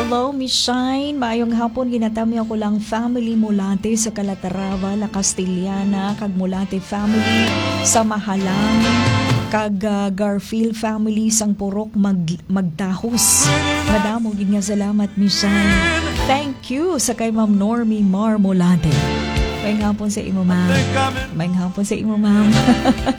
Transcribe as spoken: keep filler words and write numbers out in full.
Hello, Miss Shine. Maayong hapon, ginatami ako lang family Mulate sa Calatrava, La Castellana, kag Mulate family sa Mahalang, kag uh, Garfield family sang Purok mag, Magtahos. Madamo gid nga salamat, Miss Shine. Thank you sa kay Ma'am Normie Mar Mulate. May hapon sa imo, ma'am. May hapon sa imo, ma'am.